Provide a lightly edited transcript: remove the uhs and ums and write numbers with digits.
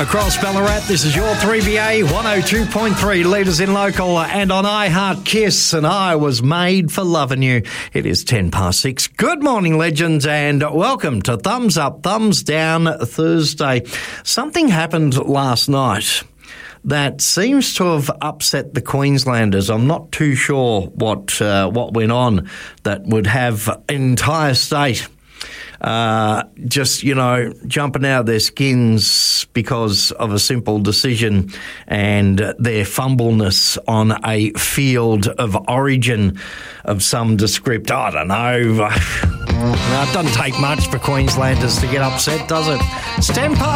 across Ballarat. This is your 3BA 102.3, leaders in local and on iHeart Kiss, and I was made for loving you. It is 6:10. Good morning, legends, and welcome to Thumbs Up, Thumbs Down Thursday. Something happened last night that seems to have upset the Queenslanders. I'm not too sure what went on that would have an entire state jumping out of their skins because of a simple decision and their fumbleness on a field of origin of some descript. I don't know. It doesn't take much for Queenslanders to get upset, does it? It's 10 past.